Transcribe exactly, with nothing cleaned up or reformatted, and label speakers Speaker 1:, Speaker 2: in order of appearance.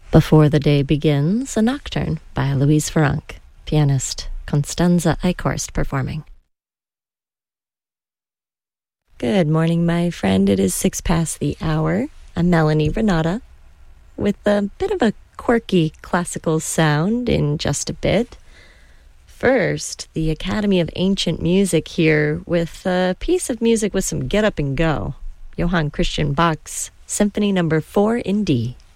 Speaker 1: Before the Day Begins, a nocturne by Louise Farrenc, pianist Constanza Eichhorst performing. Good morning, my friend. It is six past the hour. I'm Melanie Renata with a bit of a quirky classical sound in just a bit. First, the Academy of Ancient Music here with a piece of music with some get up and go. Johann Christian Bach's Symphony Number four in D.